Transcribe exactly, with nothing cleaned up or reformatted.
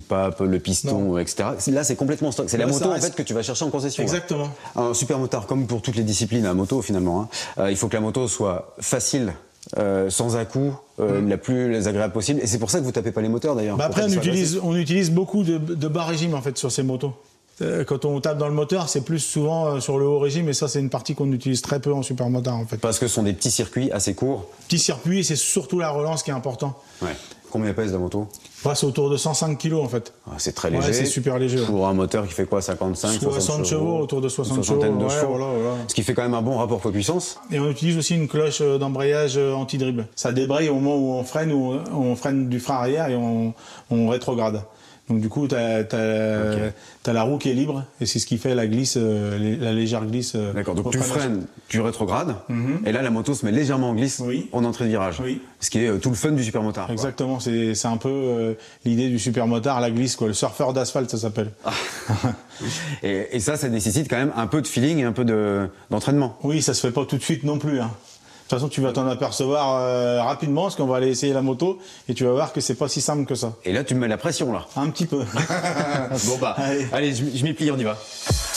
pape, le piston, non. et cetera. Là, c'est complètement stock. C'est la moto en fait que tu vas chercher en concession. Exactement. Là. Un super motard, comme pour toutes les disciplines à moto finalement, hein, euh, il faut que la moto soit facile. Euh, sans à-coups, euh, mmh. la plus agréable possible. Et c'est pour ça que vous tapez pas les moteurs d'ailleurs. Bah après, on utilise, on utilise beaucoup de, de bas régime en fait sur ces motos. Euh, quand on tape dans le moteur, c'est plus souvent euh, sur le haut régime, et ça, c'est une partie qu'on utilise très peu en super motard en fait. Parce que ce sont des petits circuits assez courts. Petits circuits, c'est surtout la relance qui est important. Ouais. Combien pèse la moto? Ouais, c'est autour de cent cinq kilos en fait. Ah, c'est très léger. Ouais, c'est super léger. Pour un moteur qui fait quoi, cinquante-cinq, soixante chevaux, autour de soixante chevaux. De ouais, chevaux. Voilà, voilà. Ce qui fait quand même un bon rapport poids-puissance. Et on utilise aussi une cloche d'embrayage anti-dribble. Ça débraye au moment où on freine, ou on freine du frein arrière et on, on rétrograde. Donc du coup, tu as, t'as, okay. t'as la roue qui est libre, et c'est ce qui fait la glisse, euh, la légère glisse. Euh, D'accord, donc tu freines, tu rétrogrades, mm-hmm. et là la moto se met légèrement en glisse oui. en entrée de virage. Oui. Ce qui est euh, tout le fun du super motard. Exactement, c'est, c'est un peu euh, l'idée du super motard, la glisse, quoi. Le surfeur d'asphalte, ça s'appelle. Ah. et, et ça, ça nécessite quand même un peu de feeling et un peu de, d'entraînement. Oui, ça se fait pas tout de suite non plus, hein. De toute façon, tu vas t'en apercevoir euh, rapidement, parce qu'on va aller essayer la moto, et tu vas voir que c'est pas si simple que ça. Et là, tu me mets la pression, là. Un petit peu. Bon bah, allez, allez je, je m'y plie, on y va.